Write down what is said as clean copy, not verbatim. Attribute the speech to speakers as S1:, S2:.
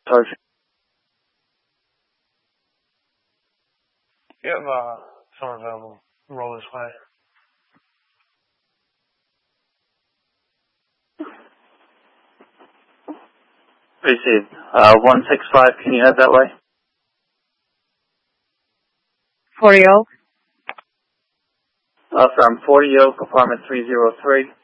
S1: Sorry.
S2: You have someone available. Roll this way.
S1: Received. 165, can you head that way?
S3: 40 Oak.
S1: From 40 Oak, apartment 303.